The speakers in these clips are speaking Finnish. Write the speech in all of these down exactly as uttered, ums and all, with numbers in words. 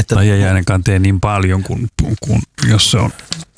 että, tai ei ainakaan tee niin paljon kuin, kuin jos se on.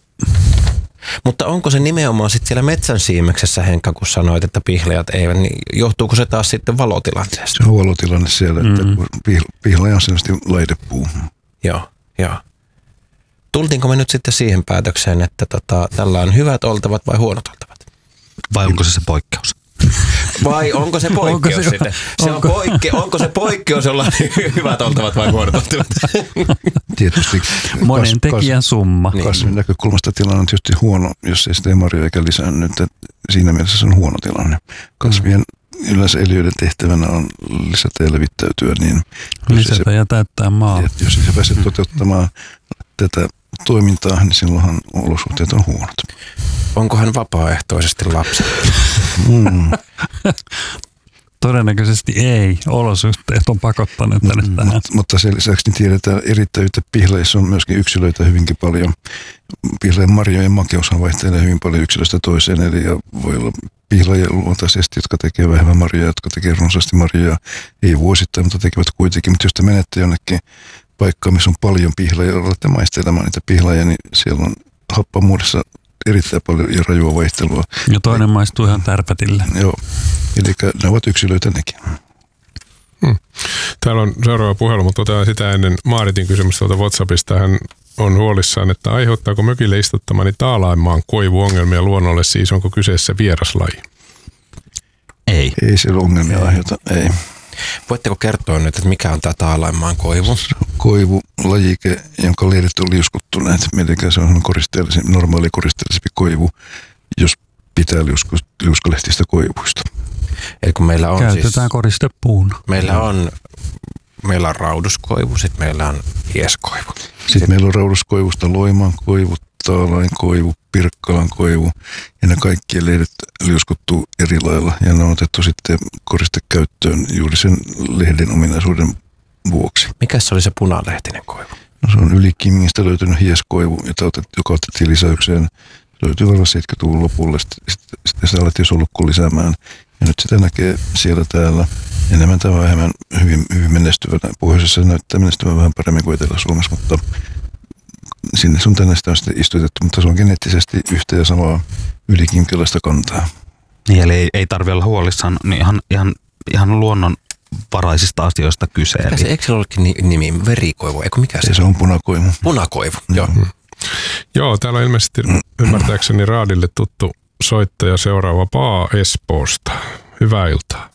Mutta onko se nimenomaan sitten siellä metsän siimeksessä, Henkka, kun sanoit, että pihlajat eivät, niin johtuuko se taas sitten valotilanteesta? Se on valotilanne siellä, että mm-hmm. pihlaja on selvästi laitepuu. Joo, joo. Tultiinko me nyt sitten siihen päätökseen, että tota, tällä on hyvät oltavat vai huonot oltavat? Vai onko se se poikkeus? Vai onko se poikkeus onko se, sitten? Se onko? On poikke, onko se poikkeus, jolla on hyvät oltavat vai huonot oltavat? Tietysti. Monen kas, tekijän kas, summa. Kasvin niin. näkökulmasta tilanne on tietysti huono, jos ei sitä marjoja eikä lisäänny. Siinä mielessä se on huono tilanne. Kasvien mm. yleensä eliöiden tehtävänä on lisätä ja levittäytyä. Niin lisätä se, ja täyttää maa. Jos ei se pääse toteuttamaan tätä toimintaa, niin silloinhan olosuhteet on huonot. Onko hän vapaaehtoisesti lapsi? Mm. Todennäköisesti ei. Olosuhteet on pakottaneet tänne mm, tähän. Mutta, mutta sen lisäksi niin tiedetään erittäyttä pihlajissa on myöskin yksilöitä hyvinkin paljon. Pihlajan marjojen makeushan vaihtelee hyvin paljon yksilöstä toiseen. Eli voi olla pihlajia luontaisesti, jotka tekee vähemmän marjoja, jotka tekee runsaasti marjoja. Ei vuosittain, mutta tekevät kuitenkin. Mutta jos te menette jonnekin paikkaan, missä on paljon pihlajia, olette maistelemaan niitä pihlajia, niin siellä on happamuudessa erittäin paljon ja rajua vaihtelua. Ja toinen maistuu ihan tärpätille. Joo, eli ne ovat yksilöitä nekin. Hmm. Täällä on seuraava puhelu, mutta otetaan sitä ennen Maaritin kysymystä tuolta WhatsAppista. Hän on huolissaan, että aiheuttaako mökille istuttamani Taalaimaan koivu ongelmia luonnolle, siis onko kyseessä vieraslaji? Ei. Ei siellä ongelmia aiheuta, ei. Voitteko kertoa nyt, että mikä on tämä Taalaimaan koivu? Koivu, lajike, jonka lehdet on liuskuttuneet. Eli se on koristeellisempi, normaali koristeellisempi koivu, jos pitää liusku, liuskalehtistä koivuista. Eli kun meillä on Käytetään siis, koristepuuna. Meillä on, meillä on rauduskoivu, sitten meillä on hieskoivu. Sitten, sitten meillä on rauduskoivusta Loimaan koivu, Taalain koivu, Pirkkalan koivu, ja ne kaikki lehdet liuskuttuu eri lailla, ja ne on otettu sitten koristekäyttöön juuri sen lehden ominaisuuden vuoksi. Mikäs se oli se punalehtinen koivu? No se on yli Kimingistä löytynyt hieskoivu, joka otettiin lisäykseen. Se löytyi varmaan seitsemänkymmentäluvun lopulle, sitten, sitten sitä alettiin solukkoon lisäämään, ja nyt sitä näkee siellä täällä enemmän tai vähemmän hyvin, hyvin menestyvänä. Pohjoisessa näyttää menestyvän vähän paremmin kuin Etelä-Suomessa, mutta sinne sun tänne sitä on sitten istutettu, mutta se on geneettisesti yhtä ja samaa ylikimkilaista kantaa. Niin, eli ei, ei tarvitse olla huolissaan, niin ihan, ihan, ihan luonnonvaraisista asioista kyse. Mikä se, eikö se olekin nimi? Verikoivu? Eikö mikä se? Se on punakoivu. Punakoivu, joo. Mm. Joo, täällä on ilmeisesti ymmärtääkseni raadille tuttu soittaja seuraava Paa Espoosta. Hyvää iltaa.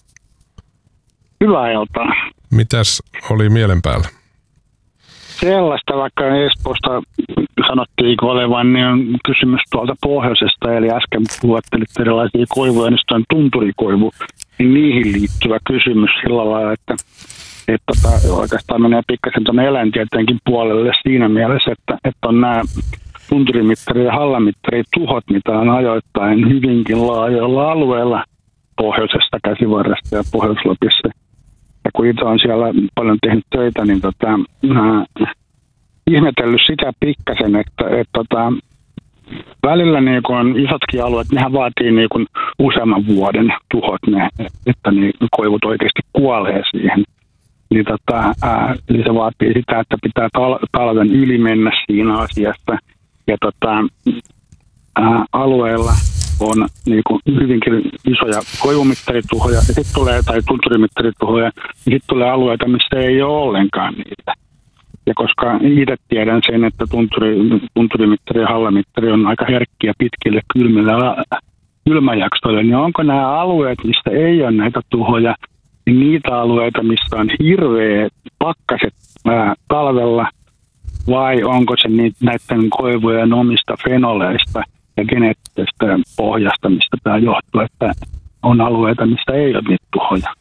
Hyvää iltaa. Mitäs oli mielen päällä? Sellaista, vaikka Espoosta sanottiin olevan, niin on kysymys tuolta pohjoisesta, eli äsken luettelit erilaisia koivuja, niin on tunturikoivu, niin niihin liittyvä kysymys sillä lailla, että, että tota, oikeastaan menee pikkasen tuonne eläintieteenkin puolelle siinä mielessä, että, että on nämä tunturimittari- ja hallamittari-tuhot, mitä on ajoittain hyvinkin laajoilla alueilla pohjoisesta käsivarresta ja Pohjois-Lapissa. Ja kun itse olen siellä paljon tehnyt töitä, niin tota, äh, ihmetellyt sitä pikkasen, että et, tota, välillä niin kun on isotkin alueet, nehän vaatii niin kun useamman vuoden tuhot, ne, että niin koivut oikeasti kuolee siihen. Niin tota, äh, eli se vaatii sitä, että pitää tal- talven yli mennä siinä asiassa. Ja tota, äh, alueella on niin kuin hyvinkin isoja koivumittarituhoja, ja sitten tulee, tai tunturittarituhoja, ja sitten tulee alueita, missä ei ole ollenkaan niitä. Ja koska itse tiedän sen, että tunturi, tunturimittari ja hallamittari on aika herkkiä pitkille kylmille kylmäjaksoille, niin onko nämä alueet, mistä ei ole näitä tuhoja, niin niitä alueita, missä on hirveä pakkaset ää, talvella, vai onko se niitä, näiden koivujen omista fenoleista ja geneettisestä pohjasta, mistä tämä johtuu, että on alueita, mistä ei ole niitä tuhoja?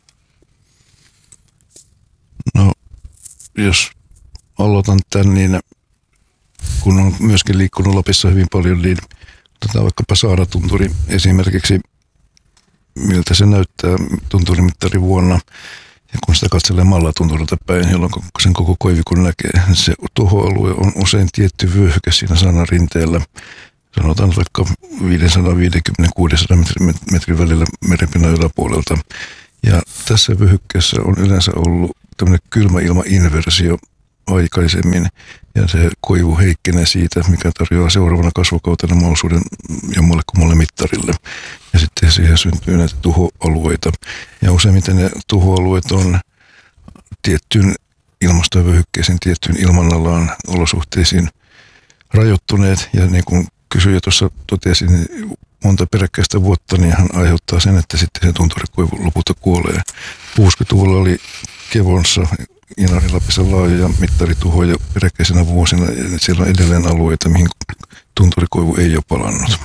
No, jos aloitan tämän, niin kun on myöskin liikkunut Lapissa hyvin paljon, niin otetaan vaikkapa Saaratunturi esimerkiksi, miltä se näyttää tunturimittari vuonna. Ja kun sitä katselee Mallatunturilta päin, jolloin sen koko koivikon näkee, se tuhoalue on usein tietty vyöhyke siinä sanan rinteellä. Sanotaan vaikka viisisataaviisikymmentä kuusisataa metrin, metrin välillä merenpinnan yläpuolelta. Ja tässä vyöhykkeessä on yleensä ollut tämmöinen kylmäilmainversio aikaisemmin ja se koivu heikkenee siitä, mikä tarjoaa seuraavana kasvukautena mahdollisuuden jommalle kummalle mittarille. Ja sitten siihen syntyy näitä tuhoalueita. Ja useimmiten ne tuhoalueet on tiettyyn ilmastovyöhykkeisiin, tiettyyn ilmanalaan olosuhteisiin rajoittuneet. Ja niin kuin kysyjä tuossa totesi, niin monta peräkkäistä vuotta niin hän aiheuttaa sen, että sitten se tunturikoivu lopulta kuolee. kuusikymmentäluvulla oli Kevonssa Inarin-Lapissa laajoja mittarituhoja peräkkäisenä vuosina, ja siellä on edelleen alueita, mihin tunturikoivu ei ole palannut.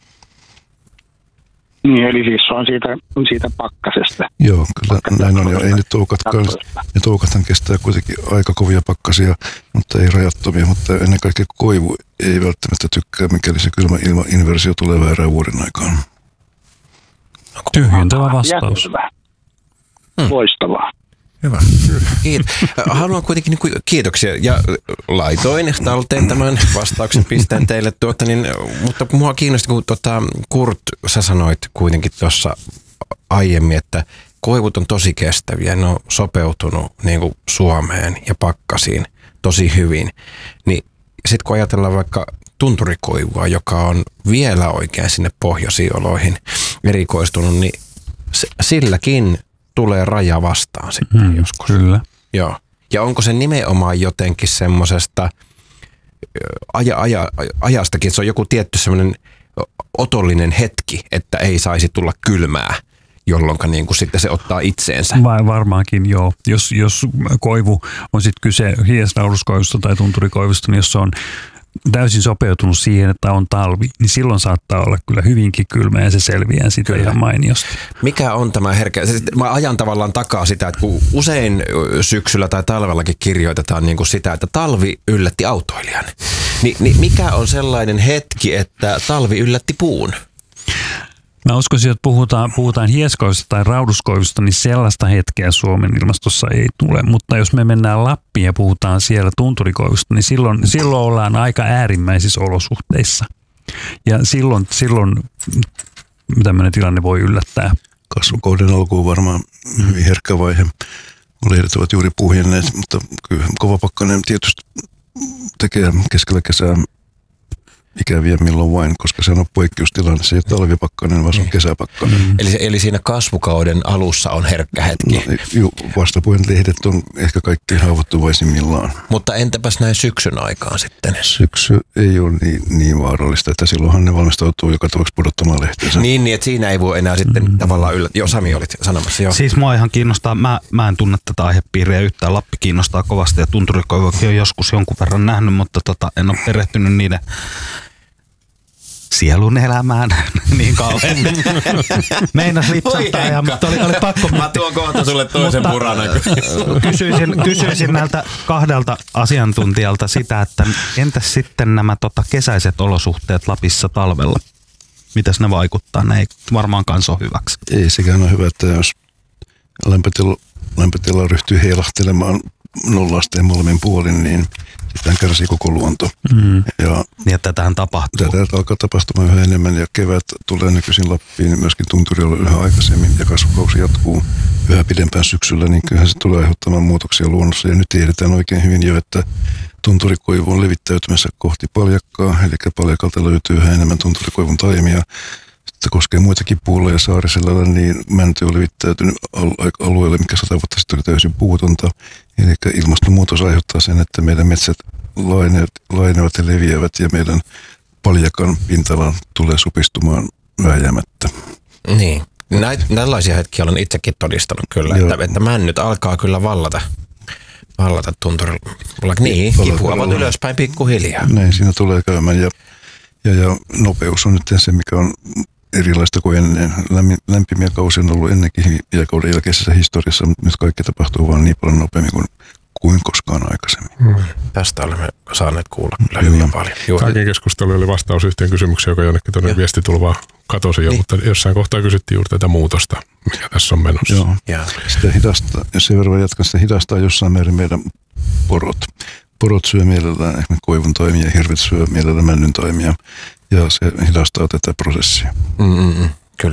Niin, eli siis on siitä, siitä pakkasesta. Joo, kyllä näin on. Ja ei ne toukatkaan, ne toukathan kestää kuitenkin aika kovia pakkasia, mutta ei rajattomia. Mutta ennen kaikkea koivu ei välttämättä tykkää, mikäli se kylmä ilma inversio tulee väärään vuoden aikaan. Tyhjentävä vastaus. Hmm. Loistavaa. Hyvä. Kiitos. Haluan kuitenkin niin kuin, kiitoksia ja laitoin talteen tämän vastauksen pisteen teille. Tuota, niin, mutta mua kiinnosti, kun tuota, Kurt, sä sanoit kuitenkin tuossa aiemmin, että koivut on tosi kestäviä. Ne on sopeutunut niin kuin Suomeen ja pakkasiin tosi hyvin. Niin sitten kun ajatellaan vaikka tunturikoivua, joka on vielä oikein sinne pohjoisiin oloihin erikoistunut, niin silläkin tulee raja vastaan sitten hmm, joskus. Kyllä. Joo. Ja onko se nimenomaan jotenkin semmoisesta aja, aja, ajastakin, että se on joku tietty semmoinen otollinen hetki, että ei saisi tulla kylmää, jolloin niin kuin sitten se ottaa itseensä. Vai varmaankin joo. Jos, jos koivu on sitten kyse hiesnauruskoivusta tai tunturikoivusta, niin jos se on täysin sopeutunut siihen, että on talvi, niin silloin saattaa olla kyllä hyvinkin kylmä ja se selviää sitä ihan mainiosti. Mikä on tämä herkkä? Mä ajan tavallaan takaa sitä, että kun usein syksyllä tai talvellakin kirjoitetaan niin kuin sitä, että talvi yllätti autoilijan, niin, niin mikä on sellainen hetki, että talvi yllätti puun? Mä uskoisin, että puhutaan, puhutaan hieskoivusta tai rauduskoivusta, niin sellaista hetkeä Suomen ilmastossa ei tule. Mutta jos me mennään Lappiin ja puhutaan siellä tunturikoivusta, niin silloin, silloin ollaan aika äärimmäisissä olosuhteissa. Ja silloin, silloin tämmöinen tilanne voi yllättää. Kasvukauden alku on varmaan hyvin herkkä vaihe. Lehdet ovat juuri puhjenneet, mutta kyllä kova pakkanen tietysti tekee keskellä kesää ikäviä milloin vain, koska se on poikkeustilanne. Se ei ole talvipakkanen, vaan se on kesäpakkanen. Mm. Eli, eli siinä kasvukauden alussa on herkkä hetki. No, juu, vastapuolen lehdet on ehkä kaikkein haavoittuvaisimmillaan. Mutta entäpäs näin syksyn aikaan sitten? Syksy ei ole niin, niin vaarallista, että silloinhan ne valmistautuu joka tapauksessa pudottamaan lehteensä. Niin, niin, että siinä ei voi enää sitten mm. tavallaan yllättää. Joo, Sami olit sanomassa. Joo. Siis mua ihan kiinnostaa, mä, mä en tunne tätä aihepiiriä yhtään. Lappi kiinnostaa kovasti ja tunturikoivuakin on joskus jonkun verran nähnyt, mutta tota, en ole perehtynyt niiden sielun elämään niin kauan. Meinas lipsahtaa, ja, mutta oli, oli pakko. Mä tuon kohta sulle toisen puranan. Kysyisin, kysyisin näiltä kahdelta asiantuntijalta sitä, että entäs sitten nämä tota, kesäiset olosuhteet Lapissa talvella? Mitäs ne vaikuttaa? Ne ei varmaan kans ole hyväksi. Ei sekään ole hyvä, että jos lämpötila, lämpötila ryhtyy heilahtelemaan nollasteen molemmin puolin, niin sitten kärsii koko luonto. Mm. Ja niin, että tähän tapahtuu. Tätä alkaa tapahtumaan yhä enemmän ja kevät tulee nykyisin Lappiin niin myöskin tunturilla yhä aikaisemmin ja kasvukausi jatkuu yhä pidempään syksyllä, niin kyllähän se tulee aiheuttamaan muutoksia luonnossa. Ja nyt tiedetään oikein hyvin jo, että tunturikoivu on levittäytymässä kohti paljakkaa, eli paljakalta löytyy yhä enemmän tunturikoivun taimia. Se koskee muitakin puulla ja Saariselällä, niin mänty on levittäytynyt alueelle, mikä sata vuotta sitten oli täysin puutonta. Eli ilmastonmuutos aiheuttaa sen, että meidän metsät lainevat ja leviävät ja meidän paljakan pinta-ala tulee supistumaan vääjäämättä. Niin, näitä tällaisia hetkiä olen itsekin todistanut kyllä, että, että männyt alkaa kyllä vallata. Vallata tunturilla. Niin, kipuavat ylöspäin pikkuhiljaa. Näin siinä tulee käymään ja, ja, ja nopeus on nyt se, mikä on erilaista kuin ennen. Lämpimiä kausia on ollut ennenkin hiekauden jälkeisessä historiassa, mutta nyt kaikki tapahtuu vaan niin paljon nopeammin kuin, kuin koskaan aikaisemmin. Hmm. Tästä olemme saaneet kuulla kyllä hyvin paljon. Kaiken keskustelu oli vastaus yhteen kysymykseen, joka jonnekin tuonne viestitulvaan katosi jo, niin. Mutta jossain kohtaa kysyttiin juuri tätä muutosta, mikä tässä on menossa. Joo. Ja. Sitä hidastaa, jos sen verran jatkan, sitä hidastaa jossain määrin meidän porot. Porot syö mielellään esimerkiksi koivun toimia, hirvet syö mielellään männyn toimia. Ja se hidastaa tätä prosessia. Mm-mm, kyllä.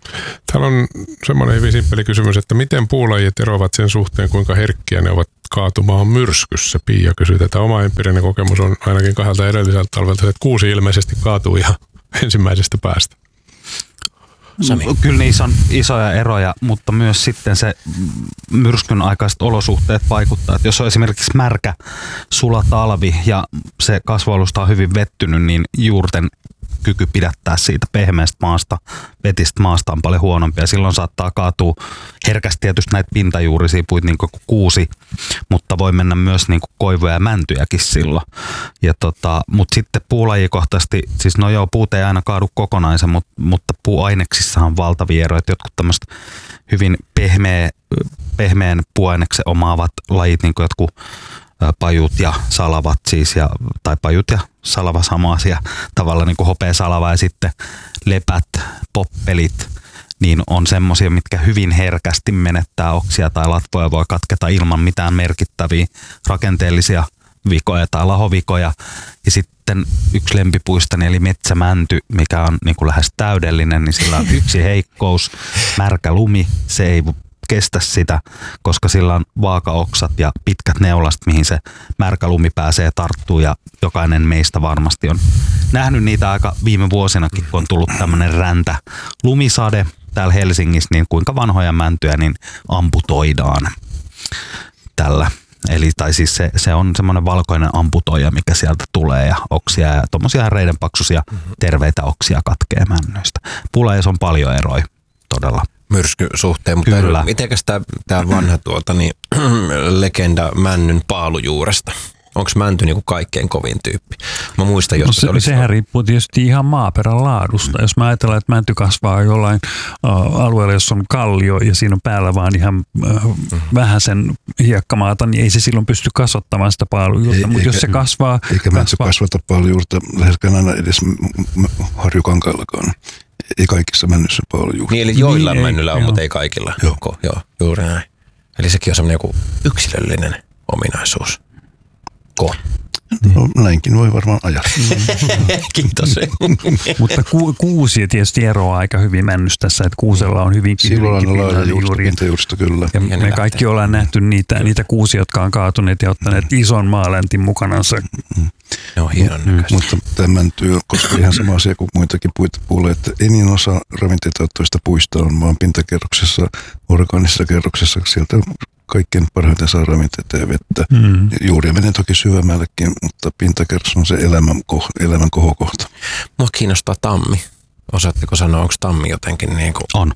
Täällä on semmoinen hyvin simppeli kysymys, että miten puulajit eroavat sen suhteen, kuinka herkkiä ne ovat kaatumaan myrskyssä? Pia kysyy tätä. Oma empiirinen kokemus on ainakin kahdelta edelliseltä talvelta, että kuusi ilmeisesti kaatuu ihan ensimmäisestä päästä. Sami. Kyllä niissä on isoja eroja, mutta myös sitten se myrskyn aikaiset olosuhteet vaikuttaa. Että jos on esimerkiksi märkä sula talvi ja se kasvualusta on hyvin vettynyt, niin juurten kyky pidättää siitä pehmeästä maasta, vetistä maasta on paljon huonompi. Ja silloin saattaa kaatua herkästi tietysti näitä pintajuurisia puita niin kuin kuusi, mutta voi mennä myös niin kuin koivuja ja mäntyjäkin silloin. Ja tota, mutta sitten puulajikohtaisesti, siis no joo, puut ei aina kaadu kokonaisen, mutta, mutta puuaineksissa on valtavia eroja. Jotkut tämmöiset hyvin pehmeä, pehmeän puuaineksen omaavat lajit, niin kuin jotkut pajut ja salavat siis, ja, tai pajut ja salava sama asia, tavallaan niin kuin hopea-salava ja sitten lepät, poppelit, niin on semmoisia, mitkä hyvin herkästi menettää oksia tai latvoja, voi katketa ilman mitään merkittäviä rakenteellisia vikoja tai lahovikoja. Ja sitten yksi lempipuistani eli metsämänty, mikä on niin kuin lähes täydellinen, niin sillä on yksi heikkous, märkä lumi, se ei kestä sitä, koska sillä on vaakaoksat ja pitkät neulast, mihin se märkä lumi pääsee tarttuu, ja jokainen meistä varmasti on nähnyt niitä aika viime vuosinakin, kun on tullut tämmöinen räntä lumisade täällä Helsingissä, niin kuinka vanhoja mäntyjä niin amputoidaan tällä. Eli tai siis se, se on semmoinen valkoinen amputoija, mikä sieltä tulee, ja oksia ja tommosia reidenpaksuisia terveitä oksia katkee männyistä. Puulajissa on paljon eroja todella. Myrskysuhteen, mutta kyllä. Mitenkäs tämä vanha tuota, niin, legenda männyn paalujuuresta? Onko mänty niinku kaikkein kovin tyyppi? Mä muistan, jos no se, se oli... Sehän riippuu tietysti ihan maaperän laadusta. Mm. Jos mä ajatellaan, että mänty kasvaa jollain uh, alueella, jossa on kallio ja siinä on päällä vaan ihan uh, mm. vähän sen hiekkamaata, niin ei se silloin pysty kasvattamaan sitä paalujuurta. Mutta jos se kasvaa... Eikä mänty kasvaa... kasvata paalujuurta läheskään aina edes harjukankaallakaan. Ei kaikissa männyssä paalujuurta. Niin, eli joillain niin, männyllä on, mutta ei kaikilla. Joo. Ko, joo, juuri näin. Eli sekin on semmoinen joku yksilöllinen ominaisuus. Ko. No, näinkin voi varmaan ajatella. Kiitos. Mutta ku, kuusi tietysti eroaa aika hyvin männystä tässä, että kuusella on hyvinkin silloin on laaja pintajuurista kyllä. Ja me kaikki ollaan nähty niitä, niitä kuusia, jotka on kaatuneet ja ottaneet ison maaläntin mukanansa. Ne on hienon näköistä. Mutta tämä mänty koskee ihan sama asia kuin muitakin puita puulle, että enin osa ravinteita ottavista puista on vaan pintakerroksessa, orgaanisessa kerroksessa, sieltä kaikkein parhaiten saa ravinteita ja vettä. Mm. Juuri menee toki syvemmällekin, mutta pintakerros on se elämän, ko- elämän kohokohta. Mua kiinnostaa tammi. Osaatteko sanoa, onko tammi jotenkin niin kuin... On.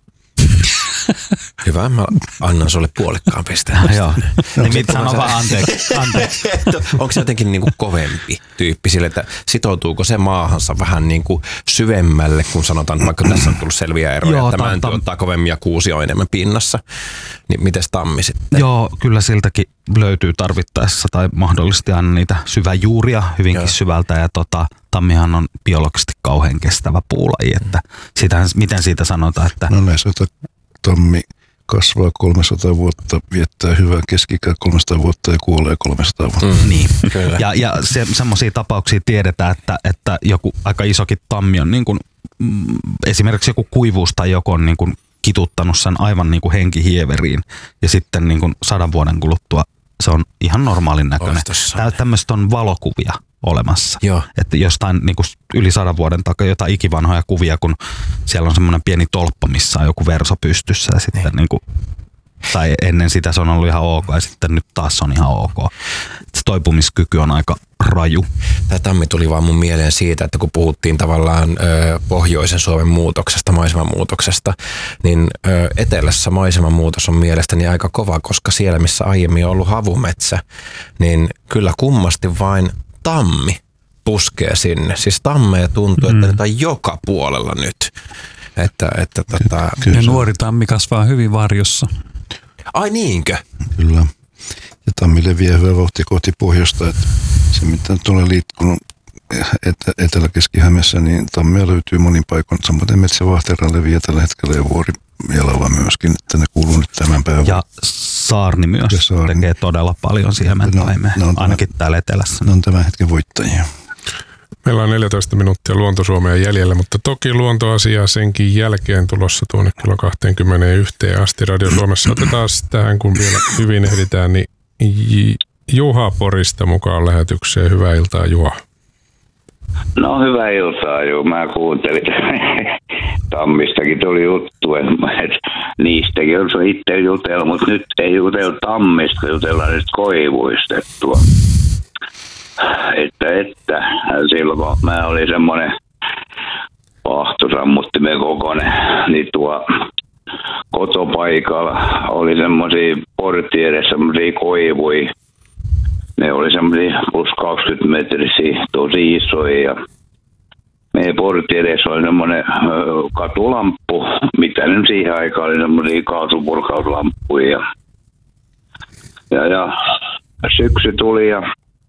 Hyvä, mä annan sulle puolikkaan pisteen. Joo. Niin sano vaan anteeksi. anteeksi. Onko se jotenkin niin kuin kovempi tyyppi sille, että sitoutuuko se maahansa vähän niin kuin syvemmälle, kun sanotaan, vaikka tässä on tullut selviä eroja, joo, että mänty tam- ottaa kovemmin ja kuusi on enemmän pinnassa. Niin mites tammi sitten? Joo, kyllä siltäkin löytyy tarvittaessa tai mahdollisesti aina niitä syväjuuria hyvinkin joo. syvältä, ja tota, tammihan on biologisesti kauhean kestävä puulaji, että sitähän, miten siitä sanotaan, että... No näissä, että tammi kasvaa kolmesataa vuotta, viettää hyvää keski-ikää kolmesataa vuotta ja kuolee kolmesataa vuotta. Mm, niin, kyllä. Ja, ja se, semmoisia tapauksia tiedetään, että, että joku aika isokin tammi on niin kuin, mm, esimerkiksi joku kuivuus tai joku on niin kuin kituttanut sen aivan niin kuin henkihieveriin, ja sitten niin kuin sadan vuoden kuluttua se on ihan normaalin näköinen. Tämmöistä on valokuvia olemassa. Joo. Että jostain niin kuin yli sadan vuoden takaa jotain ikivanhoja kuvia, kun siellä on semmoinen pieni tolppa, missä on joku verso pystyssä, ja sitten niin. Niin kuin, tai ennen sitä se on ollut ihan ok, ja sitten nyt taas on ihan ok. Se toipumiskyky on aika raju. Tämä tammi tuli vaan mun mieleen siitä, että kun puhuttiin tavallaan ö, pohjoisen Suomen muutoksesta, maisemanmuutoksesta, niin ö, etelässä maisemanmuutos on mielestäni aika kova, koska siellä, missä aiemmin on ollut havumetsä, niin kyllä kummasti vain tammi puskee sinne. Siis tammeja tuntuu, että mm. niitä on joka puolella nyt. Että, että, tota... Ky- ja nuori tammi kasvaa hyvin varjossa. Ai niinkö? Kyllä. Ja tammi leviää hyvä vauhtia kohti pohjoista. Että se mitä tulee liikkunut etä, Etelä-Keski-Hämeessä, niin tammia löytyy monin paikoin. Samoin metsävahtera leviää tällä hetkellä ja vuori jalava myöskin, että ne kuuluu nyt tämän päivän. Ja saarni myös ja saarni. Tekee todella paljon siementaimeen, no, no ainakin tämän, täällä etelässä. Ne on tämän hetken voittajia. Meillä on neljätoista minuuttia Luonto-Suomea jäljellä, mutta toki luontoasiaa senkin jälkeen tulossa tuonne kyllä kaksikymmentäyksi asti Radio Suomessa. Otetaan tähän, kun vielä hyvin ehditään, niin Juha Porista mukaan lähetykseen. Hyvää iltaa, Juha. No hyvää iltaa, joo. Mä kuuntelin. Tammistakin tuli juttu, että niistäkin on itse jutellut, mutta nyt ei jutella tammista, jutellaan nyt koivuista. Että, että silloin kun mä olin semmoinen pahtosammuttimen kokoinen, niin tuo kotopaikalla oli semmoisia portiereissa semmoisia koivuja. Ne oli semmoisia plus kaksikymmentä metrisiä, tosi isoja. Ja meidän portiereissa oli semmoinen katulamppu, mitä nyt siihen aikaan oli semmoisia kaasupurkauslampuja. Ja, ja syksy tuli ja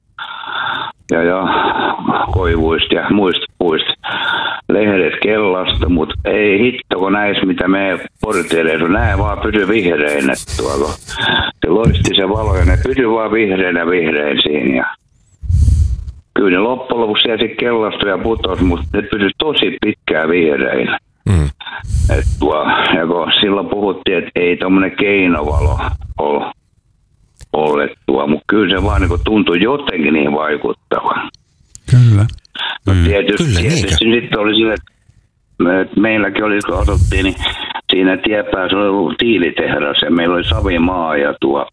Ja, ja koivuista ja muista puista lehdet kellasta, mutta ei hitto, kun näis mitä meidän portiereissa on, nää vaan pysy vihreinä tuolla. Se loisti se valo ja ne pysy vaan vihreinä vihrein siinä. Ja kyllä ne loppujen lopuksi siellä sitten kellastui ja putosi, mutta ne pysy tosi pitkään vihreinä. Mm. Et tuo, ja kun silloin puhuttiin, että ei tommonen keinovalo ole ollettua, mutta kyllä se vaan niin tuntui jotenkin niin vaikuttavan. Kyllä. No tietysti, kyllä tietysti sitten oli sille, että meilläkin oli, kun asuttiin, niin siinä tiepäässä oli ollut tiilitehdas ja meillä oli savimaa ja tuo,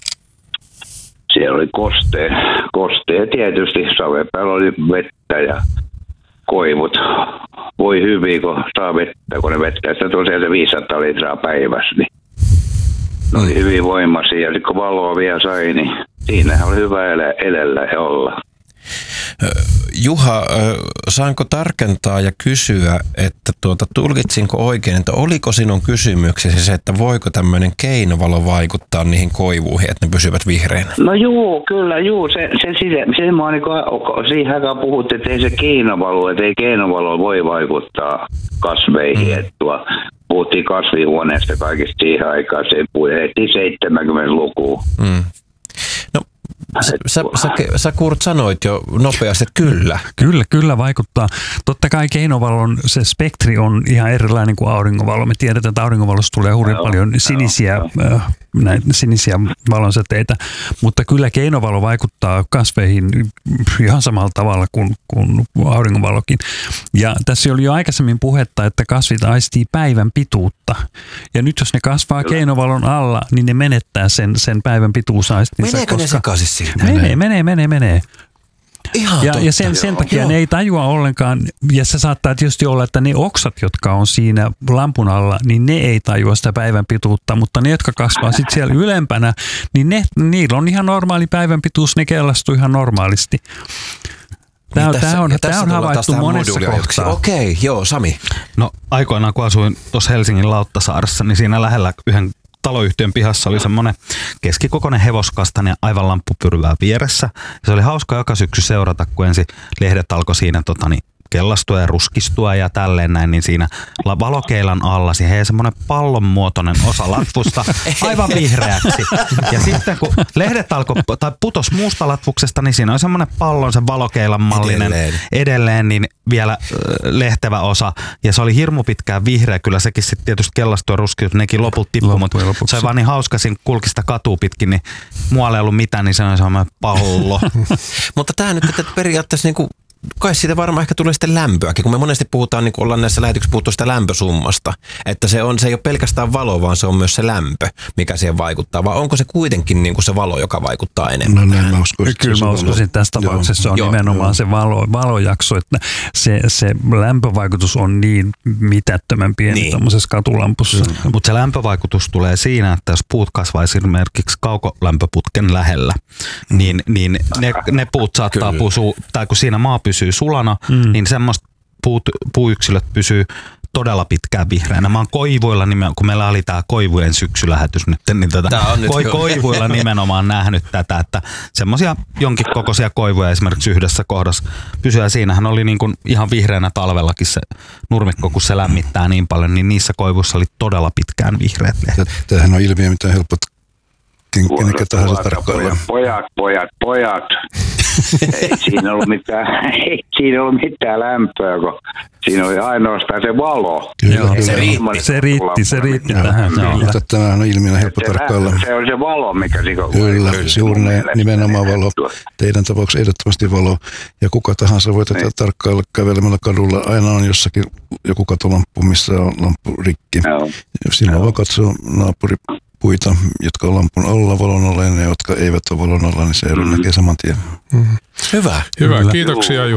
siellä oli kostea, kostea tietysti, saven päällä oli vettä ja koivut. Voi hyvin, kun saa vettä, kun ne vettää sitä tosiaan se viisisataa litraa päivässä, niin ne oli hyvin voimaisia ja sitten kun valoa vielä sai, niin siinähän oli hyvä elä, elellä ja olla. Juha, saanko tarkentaa ja kysyä, että tuota, tulkitsinko oikein, että oliko sinun kysymyksesi se, että voiko tämmöinen keinovalo vaikuttaa niihin koivuihin, että ne pysyvät vihreinä? No juu, kyllä, juu. Se, se, se, se mä niin siihen aikaan puhuttiin, että ei se keinovalo, että ei keinovalo voi vaikuttaa kasveihin. Mm. Että tuo, puhuttiin kasvihuoneesta kaikista siihen aikaan, se puhuttiin seitsemänkymmentälukuun. Mm. No, sä, sä, sä, sä Kurt sanoit jo nopeasti, että kyllä. Kyllä, kyllä vaikuttaa. Totta kai keinovalon se spektri on ihan erilainen kuin auringonvalo. Me tiedetään, että auringonvalossa tulee hurjan paljon sinisiä, äh, näitä sinisiä valonsäteitä, mutta kyllä keinovalo vaikuttaa kasveihin ihan samalla tavalla kuin, kuin auringonvalokin. Ja tässä oli jo aikaisemmin puhetta, että kasvit aistii päivän pituutta. Ja nyt jos ne kasvaa keinovalon alla, niin ne menettää sen, sen päivän pituusaistinsa. Meneekö koska... ne sekaisin siitä? Menee, menee, menee, menee. Ihan ja, ja sen, sen takia joo. Ne ei tajua ollenkaan, ja se saattaa tietysti olla, että ne oksat, jotka on siinä lampun alla, niin ne ei tajua sitä päivän pituutta, mutta ne, jotka kasvaa sitten siellä ylempänä, niin ne, niillä on ihan normaali päivän pituus, ne kellastuu ihan normaalisti. Tämä on, tässä, on, tämä on havaittu monessa kohtaa. Okei, joo, Sami. No aikoinaan, kun asuin tuossa Helsingin Lauttasaaressa, niin siinä lähellä yhden taloyhtiön pihassa oli semmoinen keskikokoinen hevoskastainen aivan lamppupyrvää vieressä. Se oli hauska joka syksy seurata, kun ensin lehdet alkoi siinä tota, niin, kellastua ja ruskistua ja tälleen näin, niin siinä valokeilan alla siihen jäi semmoinen pallonmuotoinen osa latvusta aivan vihreäksi. Ja sitten kun lehdet alkoi, tai putos muusta latvuksesta, niin siinä oli semmoinen pallon, se valokeilan mallinen edelleen, edelleen niin vielä lehtevä osa. Ja se oli hirmu pitkään vihreä, kyllä sekin sitten tietysti kellastua ja ruskistui, nekin loput tippui, mutta se oli vaan niin hauska, siinä kulkista katua pitkin, niin muualla ei ollut mitään, niin se oli semmoinen pallo. Mutta tämä nyt, että periaatteessa niinku kai siitä varmaan ehkä tulee sitten lämpöäkin, kun me monesti puhutaan, niin kuin ollaan näissä lähetyksissä puhuttu sitä lämpösummasta, että se, on, se ei ole pelkästään valo, vaan se on myös se lämpö, mikä siihen vaikuttaa, vai onko se kuitenkin niin kuin se valo, joka vaikuttaa enemmän? No näin mä uskoisin. Kyllä mä uskoisin, että tässä tapauksessa joo, on joo, nimenomaan joo. se valo, valojakso, että se, se lämpövaikutus on niin mitättömän pieni niin. Tämmöisessä katulampussa. Mm. Mutta se lämpövaikutus tulee siinä, että jos puut kasvaisi esimerkiksi kaukolämpöputken lähellä, mm. niin, niin ne, ne puut saattaa pusua, tai kun siinä maa pysyy sulana, mm. niin semmoista puut, puuyksilöt pysyy todella pitkään vihreänä. Mä oon koivuilla, kun meillä oli tää koivujen syksylähetys nyt, niin tätä ko- koivuilla nimenomaan nähnyt tätä, että semmoisia jonkin kokoisia koivuja esimerkiksi yhdessä kohdassa pysyä. Siinähän oli niin kuin ihan vihreänä talvellakin se nurmikko, kun se lämmittää niin paljon, niin niissä koivuissa oli todella pitkään vihreät lehdet. Tämähän on ilmiö, mitä on helppo kenenkä tahansa tarkkailla. Pojat, pojat, pojat. Ei siinä ollut mitään, ei siinä ollut mitään lämpöä, kun siinä oli ainoastaan se valo. Kyllä, Joo, kyllä. se riitti, se riitti, se riitti tähän. Mutta tämähän on ilmiönä helppo Se, tarkkailla. se on se valo, mikä siinä on. Kyllä, juuri näin, nimenomaan valo. Teidän tapauksessa ehdottomasti valo. Ja kuka tahansa voi tätä tarkkailla kävelemällä kadulla. Aina on jossakin joku katolamppu, missä on lamppu rikki. Joo. Silloin vaan katsoo naapuripuita, jotka on lampun alla valon alla, ja ne, jotka eivät ole valon alla, niin se ero näkee saman tien. Hyvä. Hyvä, kiitoksia Juha.